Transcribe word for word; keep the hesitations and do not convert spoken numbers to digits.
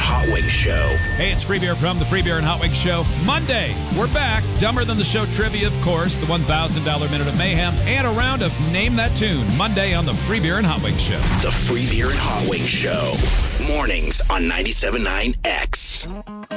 Hot Wings Show. Hey, it's Free Beer from the Free Beer and Hot Wings Show. Monday, we're back. Dumber Than the Show trivia, of course, the one thousand dollars Minute of Mayhem, and a round of Name That Tune. Monday on the Free Beer and Hot Wings Show. The Free Beer and Hot Wings Show. Mornings on ninety-seven point nine X.